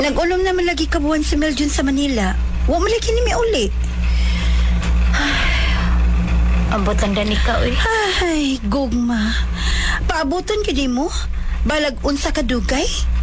Nag-ulom naman lagi kabuhan si Meljun sa Manila. Wa mo lagi ni mi uli. Ambot lang dan ikaw eh. Ay, gugma. Paabuton ka di mo? Balag unsa ka dugay?